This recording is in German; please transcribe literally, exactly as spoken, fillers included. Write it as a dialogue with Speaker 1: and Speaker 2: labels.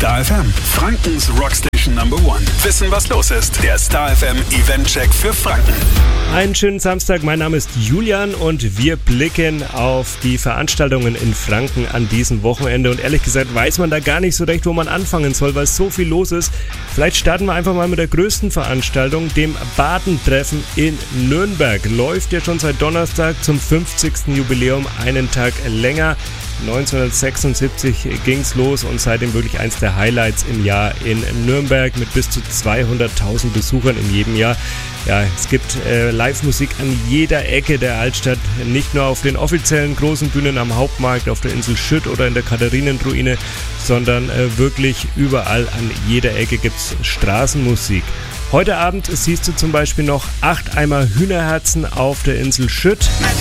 Speaker 1: Star F M, Frankens Rockstation Number One. Wissen, was los ist. Der Star F M Eventcheck für Franken.
Speaker 2: Einen schönen Samstag, mein Name ist Julian und wir blicken auf die Veranstaltungen in Franken an diesem Wochenende. Und ehrlich gesagt weiß man da gar nicht so recht, wo man anfangen soll, weil so viel los ist. Vielleicht starten wir einfach mal mit der größten Veranstaltung, dem Badentreffen in Nürnberg. Läuft ja schon seit Donnerstag zum fünfzigsten Jubiläum einen Tag länger. neunzehnhundertsechsundsiebzig ging's los und seitdem wirklich eins der Highlights im Jahr in Nürnberg mit bis zu zweihunderttausend Besuchern in jedem Jahr. Ja, es gibt äh, Live-Musik an jeder Ecke der Altstadt, nicht nur auf den offiziellen großen Bühnen am Hauptmarkt, auf der Insel Schütt oder in der Katharinenruine, sondern äh, wirklich überall an jeder Ecke gibt's Straßenmusik. Heute Abend siehst du zum Beispiel noch acht Eimer Hühnerherzen auf der Insel Schütt.